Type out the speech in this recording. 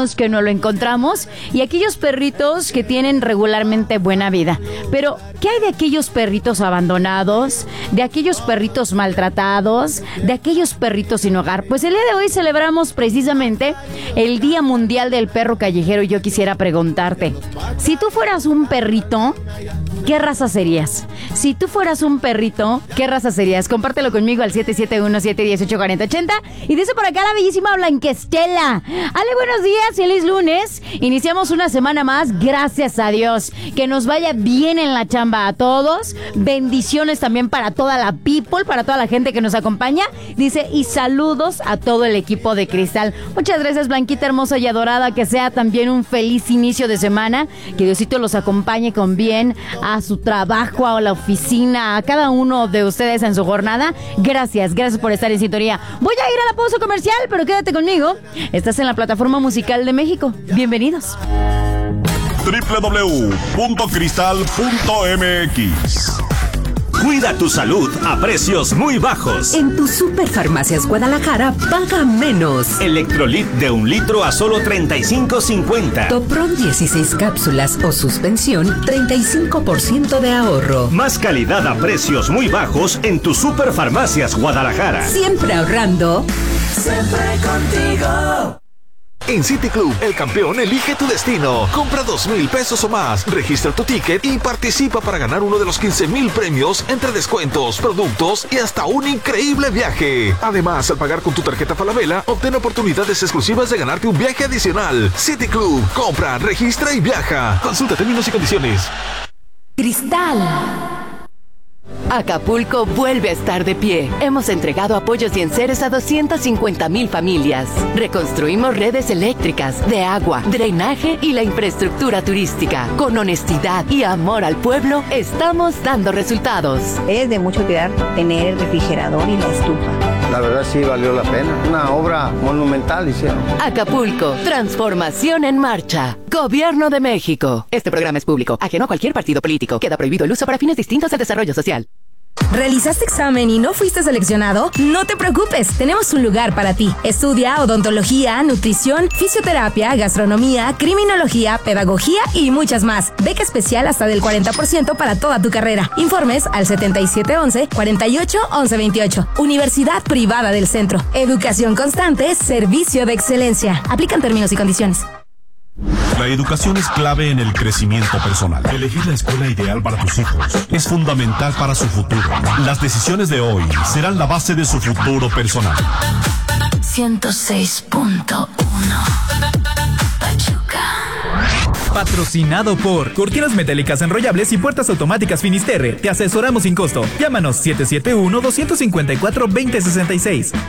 perritos que no lo encontramos y aquellos perritos que tienen regularmente buena vida. Pero, ¿qué hay de aquellos perritos abandonados? ¿De aquellos perritos maltratados? ¿De aquellos perritos sin hogar? Pues el día de hoy celebramos precisamente el Día Mundial del Perro Callejero y yo quisiera preguntarte, si tú fueras un perrito, ¿qué raza serías? Si tú fueras un perrito, ¿qué raza serías? Compártelo conmigo al 771-718-4080. Y dice por acá la bellísima Blanquestela. Ale, buenos días, feliz lunes. Iniciamos una semana más, gracias a Dios. Que nos vaya bien en la chamba a todos. Bendiciones también para toda la people, para toda la gente que nos acompaña. Dice, y saludos a todo el equipo de Cristal. Muchas gracias, Blanquita hermosa y adorada. Que sea también un feliz inicio de semana. Que Diosito los acompañe con bien a su trabajo, a la oficina, a cada uno de ustedes en su jornada. Gracias por estar en sintonía. Voy a ir a la pausa comercial, pero quédate conmigo. Estás en la plataforma musical de México. Bienvenidos. www.cristal.mx. Cuida tu salud a precios muy bajos. En tu Superfarmacias Guadalajara, paga menos. Electrolit de 1 litro a solo $35.50. Topron 16 cápsulas o suspensión, 35% de ahorro. Más calidad a precios muy bajos en tu Superfarmacias Guadalajara. Siempre ahorrando. Siempre contigo. En City Club, el campeón elige tu destino. Compra 2,000 pesos o más, registra tu ticket y participa para ganar uno de los 15,000 premios entre descuentos, productos y hasta un increíble viaje. Además, al pagar con tu tarjeta Falabella, obtén oportunidades exclusivas de ganarte un viaje adicional. City Club, compra, registra y viaja. Consulta términos y condiciones. Cristal. Acapulco vuelve a estar de pie. Hemos entregado apoyos y enseres a 250,000 familias. Reconstruimos redes eléctricas, de agua, drenaje y la infraestructura turística. Con honestidad y amor al pueblo, estamos dando resultados. Es de mucho cuidar tener el refrigerador y la estufa. La verdad sí valió la pena. Una obra monumental hicieron. Acapulco, transformación en marcha. Gobierno de México. Este programa es público, ajeno a cualquier partido político. Queda prohibido el uso para fines distintos del desarrollo social. ¿Realizaste examen y no fuiste seleccionado? No te preocupes, tenemos un lugar para ti. Estudia odontología, nutrición, fisioterapia, gastronomía, criminología, pedagogía y muchas más. Beca especial hasta del 40% para toda tu carrera. Informes al 7711-481128. Universidad Privada del Centro. Educación constante, servicio de excelencia. Aplican términos y condiciones. La educación es clave en el crecimiento personal. Elegir la escuela ideal para tus hijos es fundamental para su futuro. Las decisiones de hoy serán la base de su futuro personal. 106.1 Pachuca. Patrocinado por Cortinas Metálicas Enrollables y Puertas Automáticas Finisterre. Te asesoramos sin costo. Llámanos 771-254-2066.